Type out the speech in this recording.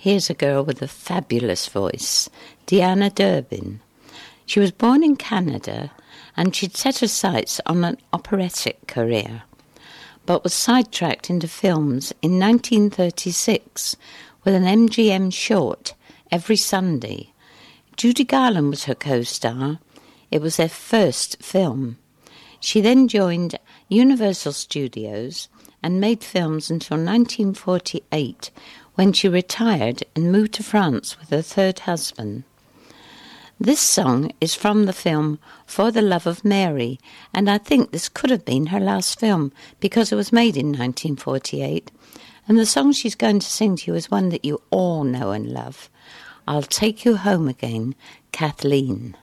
Here's a girl with a fabulous voice, Deanna Durbin. She was born in Canada and she'd set her sights on an operatic career, but was sidetracked into films in 1936 with an MGM short, Every Sunday. Judy Garland was her co-star. It was their first film. She then joined Universal Studios and made films until 1948, when she retired and moved to France with her third husband. This song is from the film For the Love of Mary, and I think this could have been her last film because it was made in 1948. And the song she's going to sing to you is one that you all know and love. I'll Take You Home Again, Kathleen.